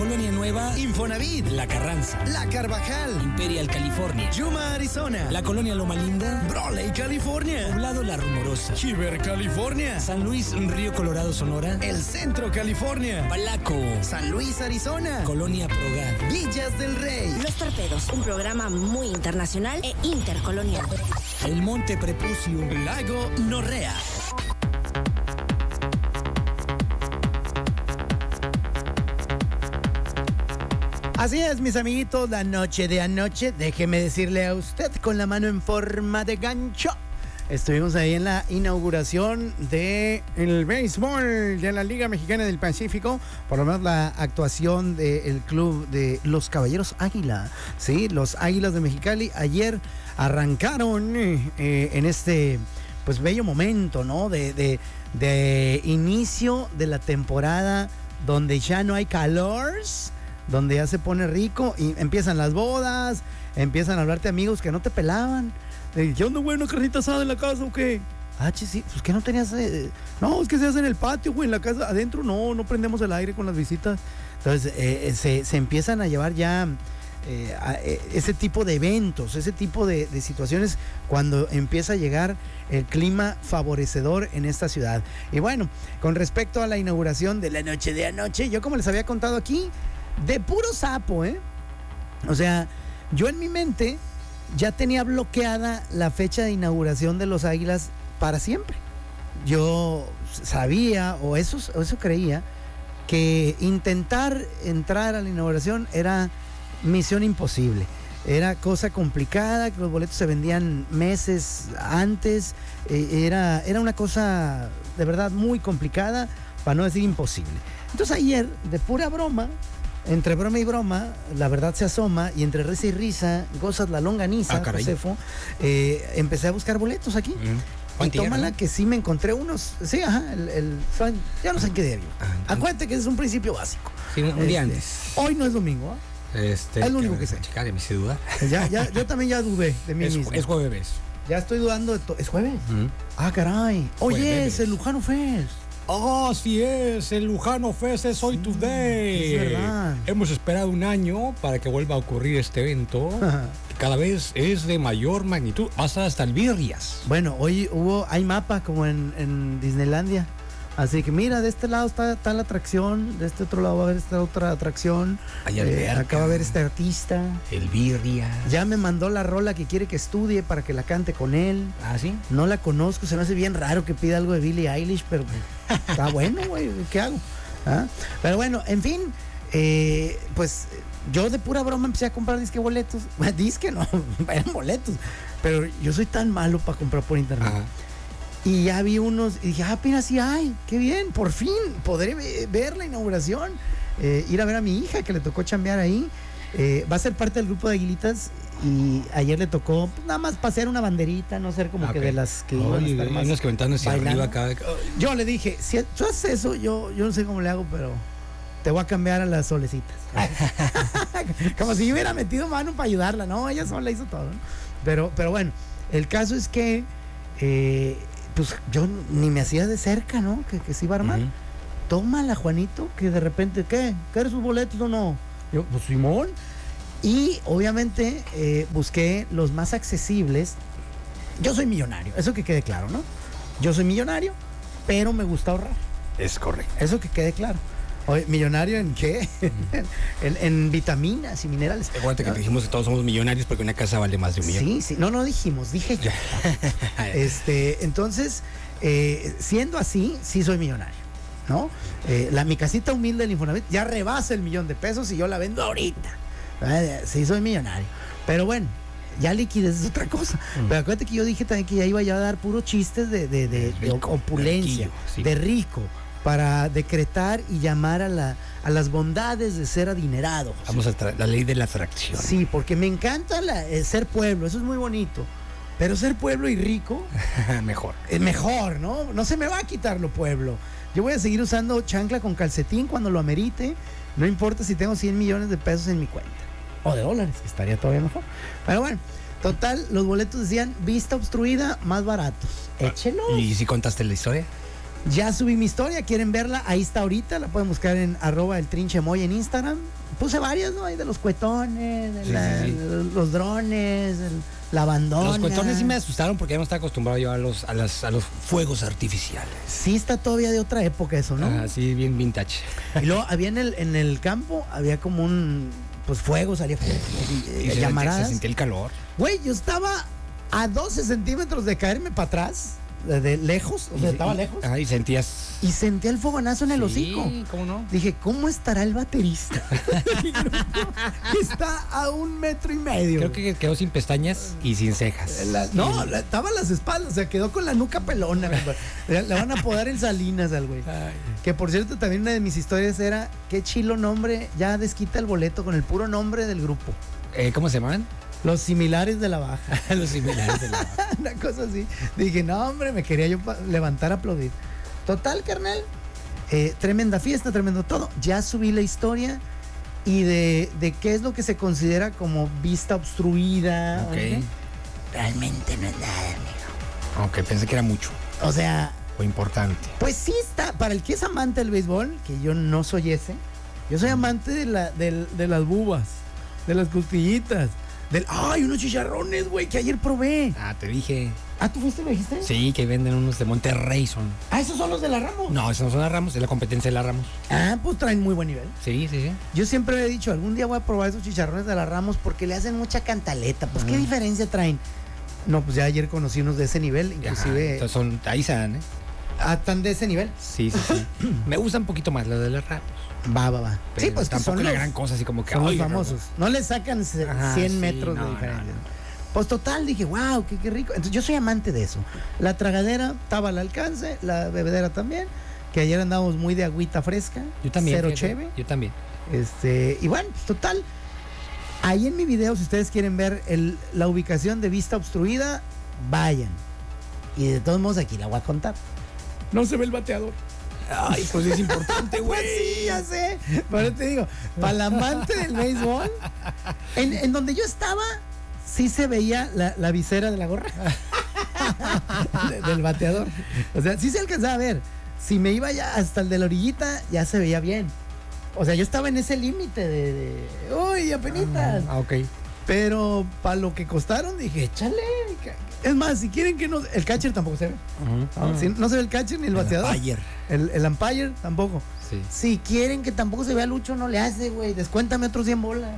Colonia Nueva, Infonavit, La Carranza, La Carvajal, Imperial, California, Yuma, Arizona, la Colonia Loma Linda, Brawley, California, Poblado La Rumorosa, Chiver, California, San Luis, Río Colorado, Sonora, El Centro, California, Palaco, San Luis, Arizona, Colonia Progad, Villas del Rey, Los Torpedos, un programa muy internacional e intercolonial. El Monte Prepucio, Lago Norrea. Así es, mis amiguitos, la noche de anoche, déjeme decirle a usted con la mano en forma de gancho. Estuvimos ahí en la inauguración del béisbol de la Liga Mexicana del Pacífico, por lo menos la actuación del club de los Caballeros Águila, ¿sí? Los Águilas de Mexicali ayer arrancaron en este, pues, bello momento, ¿no? De inicio de la temporada donde ya no hay calores, donde ya se pone rico y empiezan las bodas, empiezan a hablarte amigos que no te pelaban. ¿Qué onda, güey? ¿Una carnita asada en la casa o qué? Ah, sí, pues que no tenías... No, es que se hace en el patio, güey, en la casa. Adentro no prendemos el aire con las visitas. Entonces se empiezan a llevar ya ese tipo de eventos, ese tipo de situaciones cuando empieza a llegar el clima favorecedor en esta ciudad. Y bueno, con respecto a la inauguración de la noche de anoche, yo como les había contado aquí, de puro sapo, o sea, yo en mi mente ya tenía bloqueada la fecha de inauguración de los Águilas para siempre. Yo sabía, o eso creía, que intentar entrar a la inauguración era misión imposible. Era cosa complicada, que los boletos se vendían meses antes. Era una cosa de verdad muy complicada, para no decir imposible. Entonces ayer, de pura broma, entre broma y broma, la verdad se asoma, y entre risa y risa, gozas la longaniza, Josefo. Empecé a buscar boletos aquí. Y tómala, que sí me encontré unos. Sí, ajá, ya no sé en qué día. Acuérdate que es un principio básico. Sí, un día antes. Hoy no es domingo, es lo único que sé. Chica, de mi duda. Yo también ya dudé de mí mismo. Es jueves. Ya estoy dudando de todo. ¿Es jueves? Ah, caray. Oye, es el Lujano Fest. Oh, sí es, el Lujano Fest es hoy today. Es verdad. Hemos esperado un año para que vuelva a ocurrir este evento, que cada vez es de mayor magnitud, pasa hasta el birrias. Bueno, hoy hay mapa como en Disneylandia, así que mira, de este lado está la atracción, de este otro lado va a haber esta otra atracción, acá va a haber este artista. El birria. Ya me mandó la rola que quiere que estudie para que la cante con él. ¿Ah, sí? No la conozco, se me hace bien raro que pida algo de Billie Eilish, pero está bueno, güey, ¿qué hago? Pero bueno, en fin, pues yo de pura broma empecé a comprar boletos. Disque no, eran boletos, pero yo soy tan malo para comprar por internet. Ajá. Y ya vi unos y dije, mira, sí hay, qué bien, por fin podré ver la inauguración, ir a ver a mi hija que le tocó chambear ahí. Va a ser parte del grupo de Aguilitas y ayer le tocó, pues, nada más pasear una banderita, no ser como que de las que iban a estar más unos que aventando hacia arriba acá. Yo le dije, si tú haces eso, yo no sé cómo le hago, pero te voy a cambiar a las solecitas. Como si yo hubiera metido mano para ayudarla. No, ella sola hizo todo, ¿no? Pero bueno, el caso es que pues yo ni me hacía de cerca, ¿no? Que se iba a armar. Tómala, Juanito, que de repente, ¿qué? ¿Quieres sus boletos o no? Yo, pues Simón. Y obviamente busqué los más accesibles. Yo soy millonario, eso que quede claro, ¿no? Yo soy millonario, pero me gusta ahorrar. Es correcto. Eso que quede claro. Oye, ¿millonario en qué? en vitaminas y minerales. Acuérdate que dijimos que todos somos millonarios porque una casa vale más de $1 millón. Sí. No dijimos, dije yo. Entonces, siendo así, sí soy millonario, ¿no? Mi casita humilde del Infonavit ya rebasa el $1,000,000 y yo la vendo ahorita. Sí soy millonario. Pero bueno, ya liquidez es otra cosa. Pero acuérdate que yo dije también que ya iba a dar puros chistes de opulencia, sí, de rico, para decretar y llamar a las bondades de ser adinerado. Vamos a la ley de la atracción. Sí, porque me encanta ser pueblo, eso es muy bonito. Pero ser pueblo y rico mejor. Es mejor, ¿no? No se me va a quitar lo pueblo. Yo voy a seguir usando chancla con calcetín cuando lo amerite. No importa si tengo 100 millones de pesos en mi cuenta. O de dólares, que estaría todavía mejor. Pero bueno, total, los boletos decían vista obstruida, más baratos. Échelo. ¿Y si contaste la historia? Ya subí mi historia, quieren verla, ahí está ahorita, la pueden buscar en @eltrinchemoy en Instagram. Puse varias, ¿no? Ahí de los cuetones, los drones, la bandona. Los cuetones sí me asustaron porque ya no estaba acostumbrado yo a los fuegos artificiales. Sí está todavía de otra época eso, ¿no? Ah, sí, bien vintage. Y luego había en el campo, había como un, pues fuego, salía fuego, Y llamaradas. se sentía el calor. Güey, yo estaba a 12 centímetros de caerme para atrás, de lejos, o sea, estaba lejos. Y sentías... Y sentía el fogonazo en el hocico. Sí, ¿cómo no? Dije, ¿cómo estará el baterista? Está a 1,5 metros. Creo que quedó sin pestañas y sin cejas. Estaba a las espaldas, o sea, quedó con la nuca pelona. Le van a apodar el Salinas al güey. Ay. Que por cierto, también una de mis historias era, qué chilo nombre, ya desquita el boleto con el puro nombre del grupo. ¿Cómo se llaman? Los Similares de la Baja. Los similares de la... Una cosa así. Dije, no, hombre, me quería yo levantar a aplaudir. Total, carnal. Tremenda fiesta, tremendo todo. Ya subí la historia y de qué es lo que se considera como vista obstruida. Ok. Realmente no es nada, amigo. Ok, pensé que era mucho O sea, o importante. pues sí está. Para el que es amante del béisbol, que yo no soy ese, yo soy amante de las bubas, de las costillitas. ¡Ay, unos chicharrones, güey, que ayer probé! Ah, te dije. Ah, ¿tú fuiste, lo dijiste? Sí, que venden unos de Monterrey son. Ah, ¿esos son los de la Ramos? No, esos no son las Ramos, es la competencia de las Ramos. Ah, pues traen muy buen nivel. Sí, sí, sí. Yo siempre he dicho, algún día voy a probar esos chicharrones de la Ramos porque le hacen mucha cantaleta. Pues, ¿qué diferencia traen? No, pues ya ayer conocí unos de ese nivel, inclusive... Entonces son, ahí se dan, ¿eh? Ah, ¿tan de ese nivel? Sí, sí, sí. Me gustan un poquito más los de las Ramos. Va. Pero Sí, pues que tampoco son la los, gran cosa, así como que... son los "Ay, famosos. No le sacan 100 sí, metros de no, diferencia. no. Pues total, dije, wow, qué rico. Entonces yo soy amante de eso. La tragadera estaba al alcance, la bebedera también, que ayer andábamos muy de agüita fresca. Yo también. Cero fíjate, cheve. Yo también. Y bueno, pues, total. Ahí en mi video, si ustedes quieren ver la ubicación de vista obstruida, vayan. Y de todos modos aquí la voy a contar. No se ve el bateador. Ay, pues es importante, güey. Pues sí, ya sé. Pero te digo, para el amante del béisbol, en donde yo estaba, sí se veía la visera de la gorra del bateador. O sea, sí se alcanzaba a ver. Si me iba ya hasta el de la orillita, ya se veía bien. O sea, yo estaba en ese límite de uy, apenitas. Ok. Pero para lo que costaron, dije, échale. Es más, si quieren que no... El catcher tampoco se ve. No, no se ve el catcher ni el bateador. Umpire. El umpire tampoco. Sí. Si quieren que tampoco se vea Lucho, no le hace, güey. Descuéntame otros 100 bolas.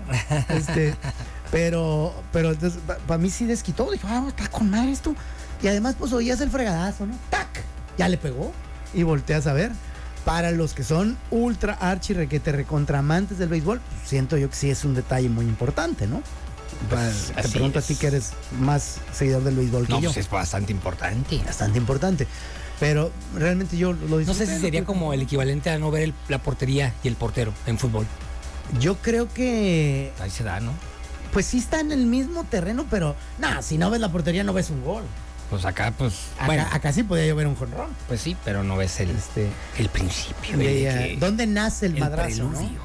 Pero entonces, para mí sí desquitó. Dije, está con madre esto. Y además, pues oías el fregadazo, ¿no? ¡Tac! Ya le pegó. Y volteas a ver. Para los que son ultra archi requete recontramantes del béisbol, siento yo que sí es un detalle muy importante, ¿no? Pues, Te así pregunto es. a ti que eres más seguidor del béisbol que No, yo. pues es bastante importante. Bastante importante. Pero realmente yo lo disfruté. No sé si sería como el equivalente a no ver la portería y el portero en fútbol. Yo creo que Ahí se da, ¿no? pues sí está en el mismo terreno, pero si no ves la portería no ves un gol. Pues acá, pues, Acá, bueno, acá sí podía llover un jonrón. pues sí, pero no ves el principio. ¿Dónde nace el el madrazo, no? preludio.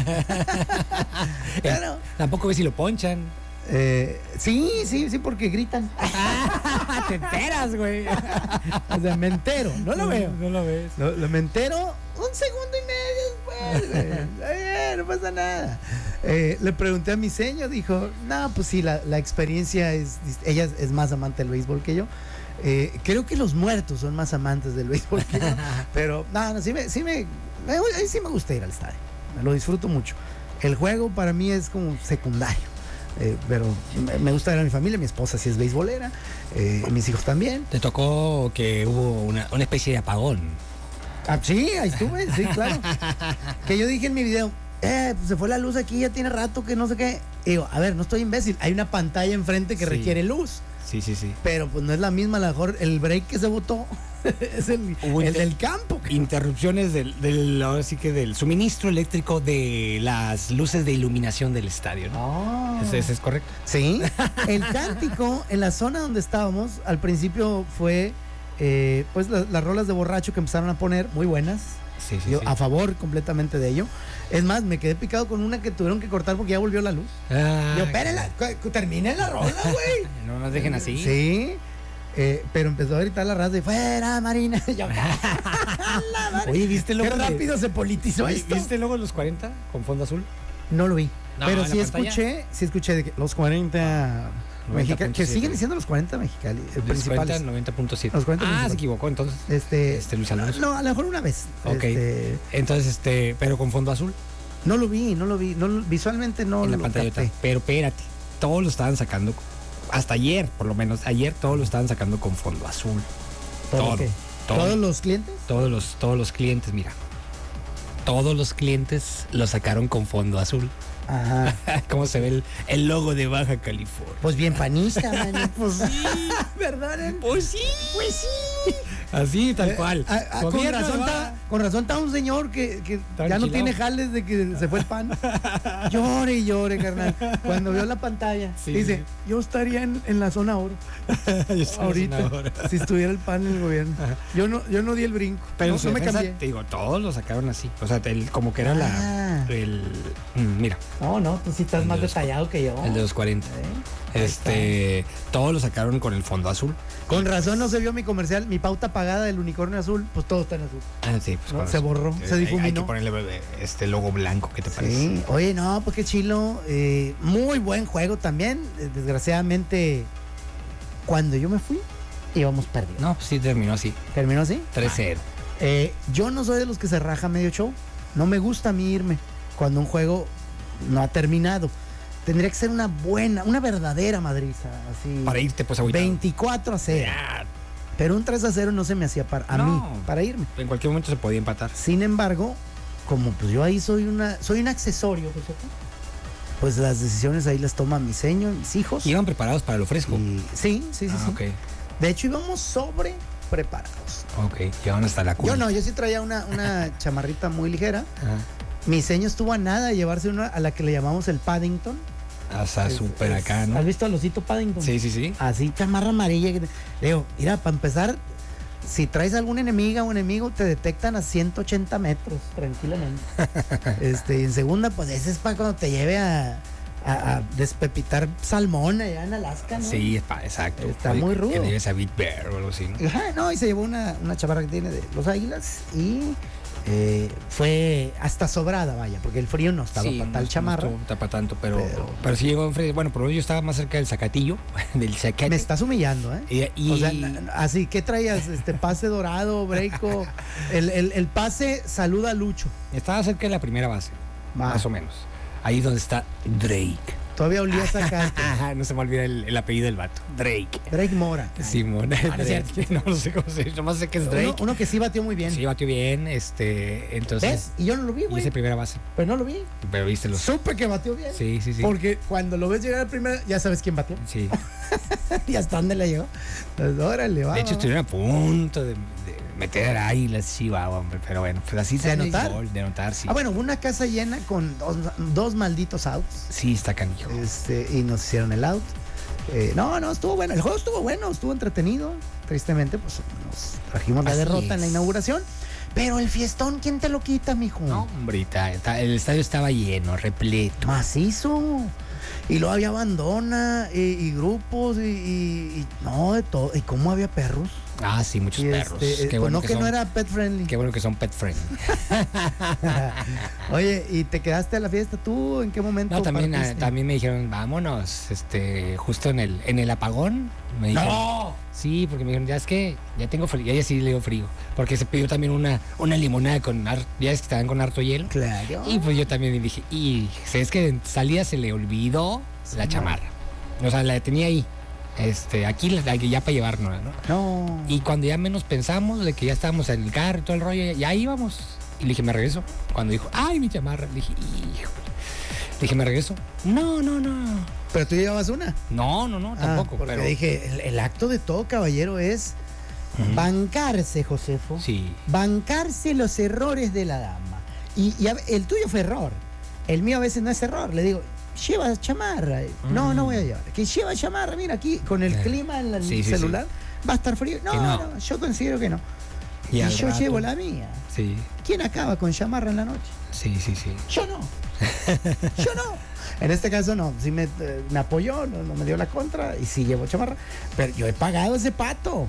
Claro. Tampoco ves si lo ponchan. Sí, porque gritan. Te enteras, güey. O sea, me entero, no lo veo. No lo ves. Me entero 1 segundo y medio después, güey. Está bien, no pasa nada. Le pregunté a mi seño, dijo, no, pues sí, la experiencia ella es más amante del béisbol que yo. Creo que los muertos son más amantes del béisbol que yo. Pero, sí me gusta ir al estadio. Me lo disfruto mucho. El juego para mí es como secundario. Pero me gusta ver a mi familia, mi esposa sí es beisbolera, mis hijos también. Te tocó que hubo una especie de apagón. Sí, ahí estuve, sí, claro. Que yo dije en mi video, pues se fue la luz aquí, ya tiene rato que no sé qué. Y digo, a ver, no estoy imbécil, hay una pantalla enfrente que Sí. requiere luz. Sí. Pero pues no es la misma, a lo mejor el break que se botó es el del campo. Interrupciones ahora sí que del suministro eléctrico de las luces de iluminación del estadio, ¿no? Ese es correcto. Sí, el cántico en la zona donde estábamos al principio fue pues las rolas de borracho que empezaron a poner, muy buenas. Sí. Yo a favor completamente de ello. Es más, me quedé picado con una que tuvieron que cortar porque ya volvió la luz. Yo, espérenla, termine la rola, güey. No nos dejen así. Sí. Pero empezó a gritar la raza y fuera Marina. Yo, Oye, ¿viste qué luego rápido se politizó esto. ¿Viste luego los 40 con fondo azul? No lo vi. No, pero en sí la pantalla. escuché de que los 40 Mexicali, que 90.7. siguen diciendo los 40 Mexicali, Los principales. 40, 90.7. Los 40 se principales. equivocó entonces. Luis Alonso. No, a lo mejor una vez. Ok. Entonces, pero con fondo azul No lo vi. Visualmente no en la lo pantallota. capté. Pero espérate, todos lo estaban sacando, hasta ayer, por lo menos, ayer todos lo estaban sacando con fondo azul. ¿Todo qué? todo. ¿Todos los clientes? Todos los clientes, mira. Todos los clientes lo sacaron con fondo azul. Ajá. ¿Cómo se ve el logo de Baja California? Pues bien panista, man. Pues sí. ¿Verdad? Pues sí. Pues sí. Así, tal cual. Con Gobierno de razón Baja. está un señor que Está ya no enchilado. tiene jales de que se fue el pan. Llore y llore, carnal. Cuando vio la pantalla, Sí, dice, sí. yo estaría en la zona oro Yo soy ahorita, senadora. si estuviera el pan en el gobierno. Yo no di el brinco. Pero no, en su no me defensa, cambié. te digo, todos lo sacaron así. O sea, como que era mira, No, tú sí estás El más de los- detallado que yo. el de los 40. Todos lo sacaron con el fondo azul. Con razón no se vio mi comercial, mi pauta pagada del unicornio azul, pues todo está en azul. Ah, sí, pues No, con se razón. borró, se Hay difuminó. que ponerle este logo blanco, ¿qué te parece? Sí, oye, no, pues qué chilo. Muy buen juego también. Desgraciadamente, cuando yo me fui, íbamos perdidos. No, pues sí terminó así. ¿Terminó así? 3-0. Yo no soy de los que se raja medio show. No me gusta a mí irme cuando un juego no ha terminado. Tendría que ser una verdadera madriza. Así. Para irte, pues, agüitado. 24-0. Ya, Pero un 3-0 no se me hacía a No. mí, para irme. en cualquier momento se podía empatar. Sin embargo, como pues yo ahí soy un accesorio, José, pues las decisiones ahí las toma mi señor, mis hijos. Iban preparados para lo fresco. Sí. Ah, ok. De hecho, íbamos sobre preparados. Ok, llevan hasta la cuna. Yo sí traía una chamarrita muy ligera. Ajá. Mi señor estuvo a nada de llevarse una a la que le llamamos el Paddington. Hasta súper acá, ¿no? ¿Has visto al osito Paddington? Sí. Así, chamarra amarilla. Le digo, mira, para empezar, si traes algún enemiga o enemigo, te detectan a 180 metros, tranquilamente. Y en segunda, pues ese es para cuando te lleve a despepitar salmón allá en Alaska, ¿no? Sí, exacto. Está muy rudo. Que le lleves a Big Bear o algo así, ¿no? Ajá, no, y se llevó una chamarra que tiene de los águilas y fue hasta sobrada, vaya, porque el frío no estaba para tal chamarra. No estuvo para tanto, pero sí llegó enfrente. Bueno, pero yo estaba más cerca del Zacatillo, del Zacate. Me estás humillando, ¿eh? Y- O sea, así, ¿qué traías? Pase dorado, breako, el pase saluda a Lucho. Estaba cerca de la primera base, Va. más o menos. Ahí donde está Drake. Todavía olías acá. No se me olvida el apellido del vato. Drake. Drake Mora. Simón. no es Drake. No sé cómo se dice, nomás sé que es Drake. Uno que sí batió muy bien. Sí, batió bien, entonces. ¿Ves? Y yo no lo vi, Y güey. ese primera base. Pero no lo vi. Pero viste los. Supe que batió bien. Sí. Porque cuando lo ves llegar al primer, ya sabes quién batió. Sí. Y hasta dónde le llegó. Pues, órale, va. De hecho, va. estuvieron a punto de meter ahí las Chihuahua, hombre. Pero bueno, pues así ¿De se anotar? de anotar, sí. Ah, bueno, hubo una casa llena con dos malditos outs. Sí, está canijo. Y nos hicieron el out. No, estuvo bueno. El juego estuvo bueno, estuvo entretenido. Tristemente, pues nos trajimos la Así derrota en la es. inauguración. Pero el fiestón, ¿quién te lo quita, mijo? No, hombrita, el estadio estaba lleno, repleto. Macizo. Y luego había bandona y grupos y no, de todo. ¿Y cómo había perros? Ah, sí, muchos Y perros. Qué pues bueno no que no son, era pet friendly. Qué bueno que son pet friendly. Oye, ¿y te quedaste a la fiesta tú? ¿En qué momento? No, también, partiste? también me dijeron, vámonos, justo en el apagón. Me dijeron, ¡No! Sí, porque me dijeron, ya es que ya tengo frío, ya sí le dio frío. Porque se pidió también una limonada con ya es que estaban con harto hielo. Claro. Y pues yo también dije, es que en salida se le olvidó la chamarra. O sea, la tenía ahí. Aquí ya para llevarnos, ¿no? No. Y cuando ya menos pensamos de que ya estábamos en el carro y todo el rollo, ya íbamos. Y le dije, me regreso. Cuando dijo, ay, mi chamarra, le dije, hijo. Le dije, me regreso. No. Pero tú llevabas una. No, tampoco. Porque pero dije, el acto de todo caballero es bancarse, Josefo. sí. Bancarse los errores de la dama. Y el tuyo fue error. El mío a veces no es error. Le digo, lleva chamarra. No voy a llevar. Que lleva chamarra, mira aquí, con el clima en el Sí, celular. Va a estar frío. No, yo considero que no. Y al yo rato- llevo la mía. Sí. ¿Quién acaba con chamarra en la noche? Sí. Yo no. Yo no. En este caso no, sí me apoyó, no me dio la contra y sí llevó chamarra. Pero yo he pagado ese pato.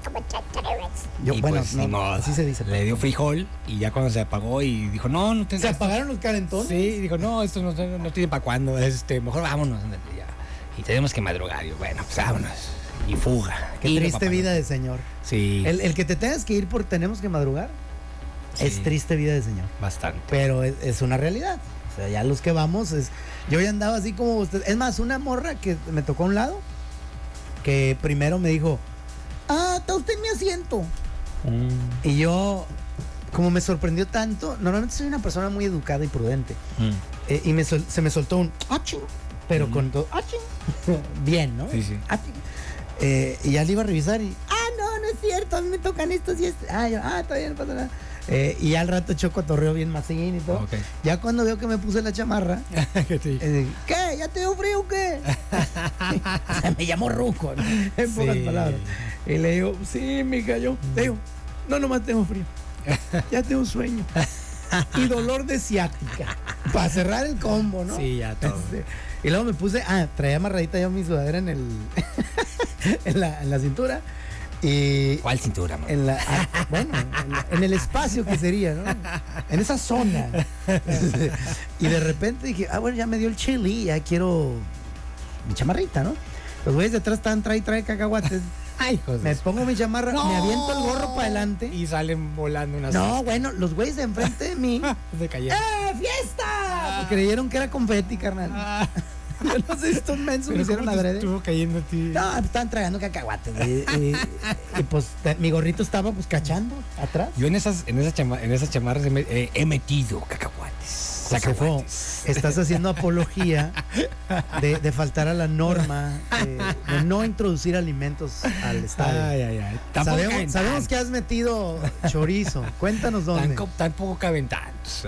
Yo, Y bueno, pues, no, ni modo. así se dice. Le dio frijol y ya cuando se apagó y dijo, no te... ¿Se apagaron los calentones? Sí, dijo, no, esto no tiene para cuándo, mejor vámonos. Ándale, ya. Y tenemos que madrugar. Y bueno, pues vámonos. Y fuga. Qué Y triste papá, vida de señor. Sí, El que te tengas que ir porque tenemos que madrugar Sí. es triste vida de señor. bastante. Pero es una realidad. O sea, ya los que vamos, yo ya andaba así como usted. Es más, una morra que me tocó a un lado, que primero me dijo, está usted en mi asiento. Y yo, como me sorprendió tanto, normalmente soy una persona muy educada y prudente. Y se me soltó un aching, pero con todo aching. Bien, ¿no? Sí, sí. Aching. Y ya le iba a revisar y, no es cierto, a mí me tocan estos y estos. Está bien, no pasa nada. Y ya al rato echó cotorreo bien macín y todo. Ok. Ya cuando veo que me puse la chamarra, ¿Qué te dije? ¿qué? ¿Ya te dio frío o qué? O sea, me llamó ruco, ¿no? En pocas Sí. palabras. Y le digo, sí, mija, yo. Le digo, no, nomás tengo frío. Ya tengo sueño. Y dolor de ciática. Para cerrar el combo, ¿no? Sí, ya todo. Y luego me puse, traía amarradita yo mi sudadera en el en la cintura. Y ¿Cuál cintura, man? bueno, en el espacio que sería, ¿no? En esa zona. Y de repente dije, bueno, ya me dio el chili, ya quiero mi chamarrita, ¿no? Los güeyes de atrás están trae cacahuates. Ay, hijos Me de su- pongo mi chamarra, ¡No! me aviento el gorro para adelante. Y salen volando unas... No, bueno, los güeyes de enfrente de mí. Se cayeron. ¡Fiesta! Creyeron que era confeti, carnal. Yo no sé si estos mensos me hicieron adrede. Estuvo cayendo a ti. No, estaban tragando cacahuates. Y pues mi gorrito estaba pues cachando atrás. Yo en esas chamarras he metido cacahuates. Josefo, Cacahuates. estás haciendo apología de faltar a la norma, de no introducir alimentos al estadio. Ay. Tampoco caben Sabemos que has metido chorizo. Cuéntanos dónde. Tampoco caben tantos.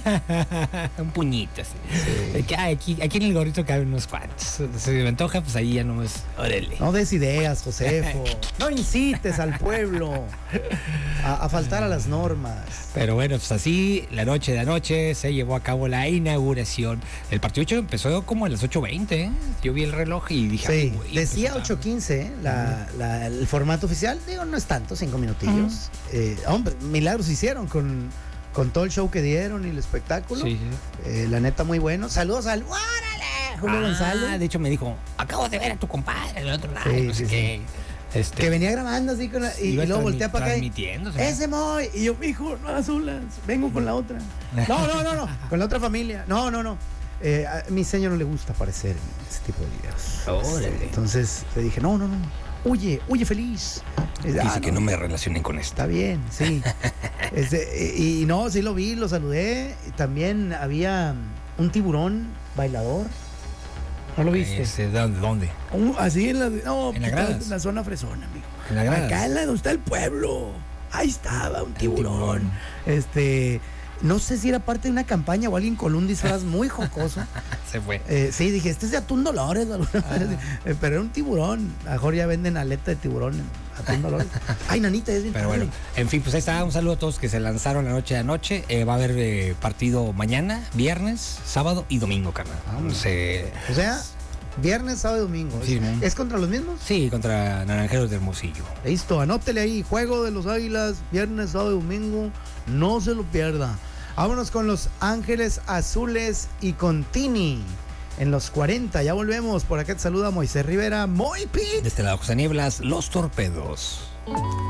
Un puñito así. Que, aquí en el gorrito caben unos cuantos. Si me antoja, pues ahí ya no es. Órale. No des ideas, Josefo. No incites al pueblo a faltar a las normas. Pero bueno, pues así, la noche de anoche se llevó a cabo la inauguración. El partido empezó como a las 8:20, ¿eh? Yo vi el reloj y dije... Sí, "Ay, güey, decía pues, 8:15 el formato oficial. Digo, no es tanto, 5 minutillos. Hombre, milagros hicieron con todo el show que dieron y el espectáculo. Sí, sí. La neta, muy bueno. Saludos al ¡Órale! Julio González. De hecho me dijo, acabo de ver a tu compadre del otro lado, Sí, no sé sí, qué. Que venía grabando así y iba luego voltea para acá. transmitiéndose. Ese Moy. Y yo, hijo, no hagas solas. Vengo con la otra. No. Con la otra familia. No. A mi señor no le gusta aparecer en ese tipo de videos. Órale. Entonces le dije, no. Huye feliz. Dice que no me relacionen con esto. Está bien, sí. Y no, sí lo vi, lo saludé. Y también había un tiburón bailador. ¿No lo viste? ¿Dónde? Así en la... No, ¿En la gradas? en la zona fresona, amigo. ¿En la gradas? Acá en donde está el pueblo. Ahí estaba un tiburón. tiburón. No sé si era parte de una campaña o alguien con un disfraz muy jocoso. Se fue. Sí, dije, este es de Atún Dolores. Pero era un tiburón. A lo mejor ya venden aleta de tiburón en Atún Dolores. Ay, nanita, es bien Pero padre. bueno, en fin, pues ahí está. Un saludo a todos que se lanzaron la noche de anoche. Va a haber partido mañana, viernes, sábado y domingo, carnal. Vamos. O sea, O sea, viernes, sábado y domingo. Sí, ¿no? ¿Es contra los mismos? sí, contra Naranjeros de Hermosillo. Listo, anótele ahí. Juego de los Águilas, viernes, sábado y domingo. No se lo pierda. Vámonos con los Ángeles Azules y con Tini en los 40. Ya volvemos. Por acá te saluda Moisés Rivera. Muy Pit. De este lado, José Nieblas, Los Torpedos.